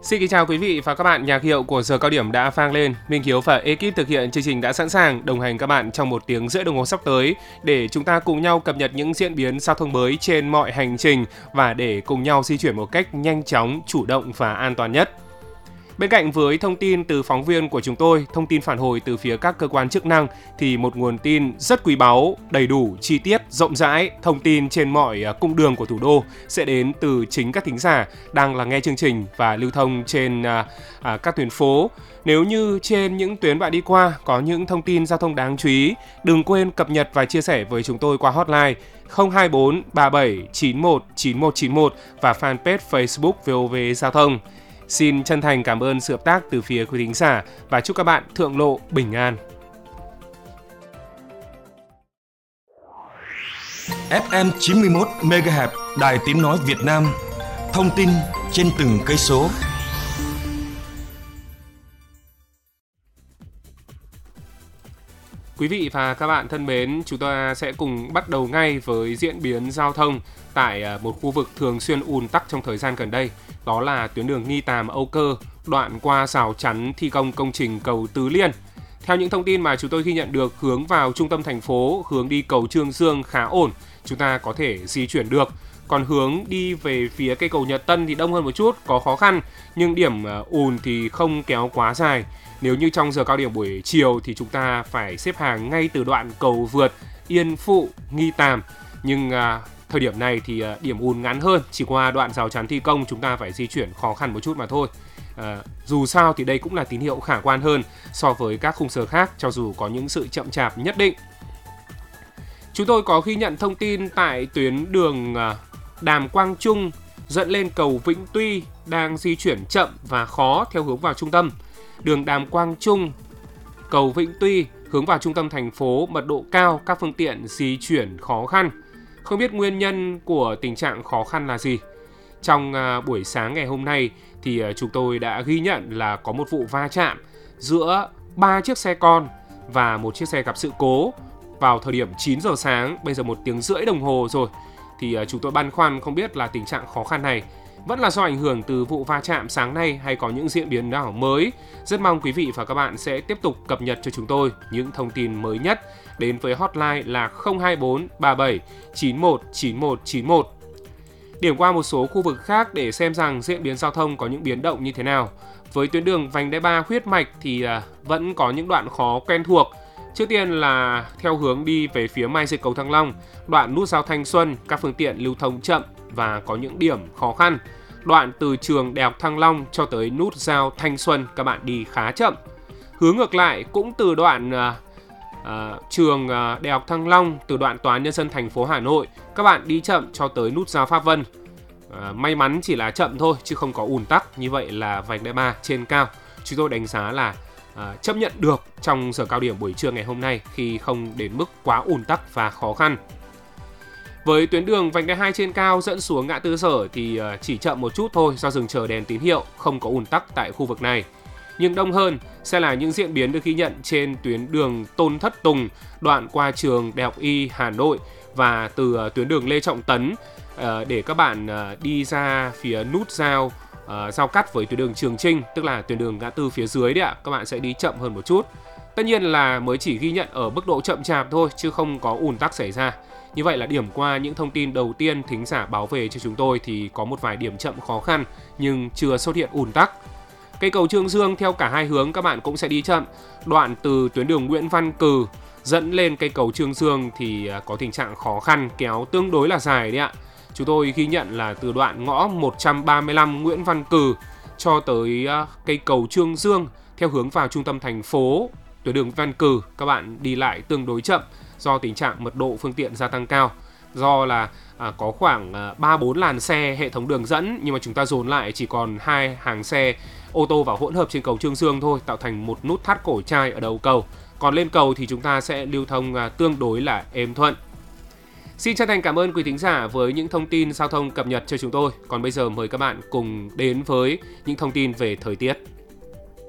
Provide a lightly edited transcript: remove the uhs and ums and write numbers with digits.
Xin kính chào quý vị và các bạn, nhạc hiệu của giờ cao điểm đã vang lên. Minh Hiếu và ekip thực hiện chương trình đã sẵn sàng đồng hành các bạn trong 1 tiếng rưỡi đồng hồ sắp tới để chúng ta cùng nhau cập nhật những diễn biến giao thông mới trên mọi hành trình và để cùng nhau di chuyển một cách nhanh chóng, chủ động và an toàn nhất. Bên cạnh với thông tin từ phóng viên của chúng tôi, thông tin phản hồi từ phía các cơ quan chức năng thì một nguồn tin rất quý báu, đầy đủ, chi tiết, rộng rãi, thông tin trên mọi cung đường của thủ đô sẽ đến từ chính các thính giả đang lắng nghe chương trình và lưu thông trên các tuyến phố. Nếu như trên những tuyến bạn đi qua có những thông tin giao thông đáng chú ý, đừng quên cập nhật và chia sẻ với chúng tôi qua hotline 024 37 91 9191 và fanpage Facebook VOV Giao thông. Xin chân thành cảm ơn sự hợp tác từ phía quý thính giả và chúc các bạn thượng lộ bình an. FM 91 MHz Đài Tiếng nói Việt Nam. Thông tin trên từng cây số. Quý vị và các bạn thân mến, chúng ta sẽ cùng bắt đầu ngay với diễn biến giao thông tại một khu vực thường xuyên ùn tắc trong thời gian gần đây. Đó là tuyến đường Nghi Tàm - Âu Cơ, đoạn qua rào chắn thi công công trình cầu Tứ Liên. Theo những thông tin mà chúng tôi ghi nhận được, hướng vào trung tâm thành phố, hướng đi cầu Trương Dương khá ổn, chúng ta có thể di chuyển được. Còn hướng đi về phía cây cầu Nhật Tân thì đông hơn một chút, có khó khăn, nhưng điểm ùn thì không kéo quá dài. Nếu như trong giờ cao điểm buổi chiều thì chúng ta phải xếp hàng ngay từ đoạn cầu vượt Yên Phụ - Nghi Tàm. Nhưng thời điểm này thì điểm ùn ngắn hơn, chỉ qua đoạn rào chắn thi công chúng ta phải di chuyển khó khăn một chút mà thôi. Dù sao thì đây cũng là tín hiệu khả quan hơn so với các khung giờ khác, cho dù có những sự chậm chạp nhất định. Chúng tôi có ghi nhận thông tin tại tuyến đường Đàm Quang Trung dẫn lên cầu Vĩnh Tuy đang di chuyển chậm và khó theo hướng vào trung tâm. Đường Đàm Quang Trung, cầu Vĩnh Tuy hướng vào trung tâm thành phố mật độ cao, các phương tiện di chuyển khó khăn. Không biết nguyên nhân của tình trạng khó khăn là gì. Trong buổi sáng ngày hôm nay thì chúng tôi đã ghi nhận là có một vụ va chạm giữa 3 chiếc xe con và một chiếc xe gặp sự cố vào thời điểm 9 giờ sáng, bây giờ 1 tiếng rưỡi đồng hồ rồi. Thì chúng tôi băn khoăn không biết là tình trạng khó khăn này vẫn là do ảnh hưởng từ vụ va chạm sáng nay hay có những diễn biến nào mới. Rất mong quý vị và các bạn sẽ tiếp tục cập nhật cho chúng tôi những thông tin mới nhất đến với hotline là 024 37 91 9191. Điểm qua một số khu vực khác để xem rằng diễn biến giao thông có những biến động như thế nào. Với tuyến đường vành đai 3 huyết mạch thì vẫn có những đoạn khó quen thuộc. Trước tiên là theo hướng đi về phía Mai Dịch cầu Thăng Long, đoạn nút giao Thanh Xuân, các phương tiện lưu thông chậm và có những điểm khó khăn. Đoạn từ trường Đại học Thăng Long cho tới nút giao Thanh Xuân các bạn đi khá chậm. Hướng ngược lại cũng từ đoạn trường Đại học Thăng Long, từ đoạn Tòa án Nhân dân thành phố Hà Nội, các bạn đi chậm cho tới nút giao Pháp Vân. May mắn chỉ là chậm thôi chứ không có ùn tắc, như vậy là vành đai 3 trên cao chúng tôi đánh giá là chấp nhận được trong giờ cao điểm buổi trưa ngày hôm nay khi không đến mức quá ùn tắc và khó khăn. Với tuyến đường vành đai 2 trên cao dẫn xuống ngã tư Sở thì chỉ chậm một chút thôi do dừng chờ đèn tín hiệu, không có ùn tắc tại khu vực này. Nhưng đông hơn sẽ là những diễn biến được ghi nhận trên tuyến đường Tôn Thất Tùng, đoạn qua trường Đại học Y Hà Nội và từ tuyến đường Lê Trọng Tấn để các bạn đi ra phía nút giao giao cắt với tuyến đường Trường Chinh, tức là tuyến đường ngã tư phía dưới đấy ạ, các bạn sẽ đi chậm hơn một chút. Tất nhiên là mới chỉ ghi nhận ở mức độ chậm chạp thôi chứ không có ùn tắc xảy ra. Như vậy là điểm qua những thông tin đầu tiên thính giả báo về cho chúng tôi thì có một vài điểm chậm khó khăn nhưng chưa xuất hiện ùn tắc. Cây cầu Trương Dương theo cả hai hướng các bạn cũng sẽ đi chậm. Đoạn từ tuyến đường Nguyễn Văn Cừ dẫn lên cây cầu Trương Dương thì có tình trạng khó khăn kéo tương đối là dài đấy ạ. Chúng tôi ghi nhận là từ đoạn ngõ 135 Nguyễn Văn Cừ cho tới cây cầu Trương Dương theo hướng vào trung tâm thành phố, tuyến đường Văn Cừ các bạn đi lại tương đối chậm do tình trạng mật độ phương tiện gia tăng cao. Do là có khoảng 3-4 làn xe hệ thống đường dẫn nhưng mà chúng ta dồn lại chỉ còn 2 hàng xe ô tô và hỗn hợp trên cầu Trương Dương thôi, tạo thành một nút thắt cổ chai ở đầu cầu. Còn lên cầu thì chúng ta sẽ lưu thông tương đối là êm thuận. Xin chân thành cảm ơn quý thính giả với những thông tin giao thông cập nhật cho chúng tôi. Còn bây giờ mời các bạn cùng đến với những thông tin về thời tiết.